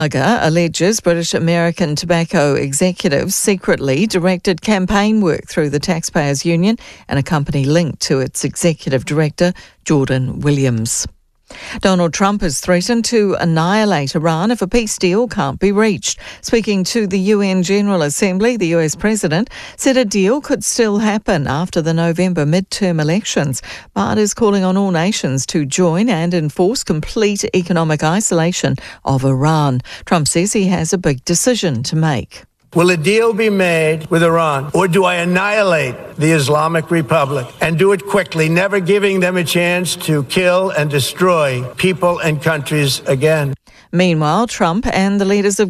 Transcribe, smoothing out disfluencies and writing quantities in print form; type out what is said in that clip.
Gallagher alleges British American tobacco executives secretly directed campaign work through the Taxpayers Union and a company linked to its executive director, Jordan Williams. Donald Trump has threatened to annihilate Iran if a peace deal can't be reached. Speaking to the UN General Assembly, the US President said a deal could still happen after the November midterm elections, but is calling on all nations to join and enforce complete economic isolation of Iran. Trump says he has a big decision to make. Will a deal be made with Iran, or do I annihilate the Islamic Republic and do it quickly, never giving them a chance to kill and destroy people and countries again? Meanwhile, Trump and the leaders of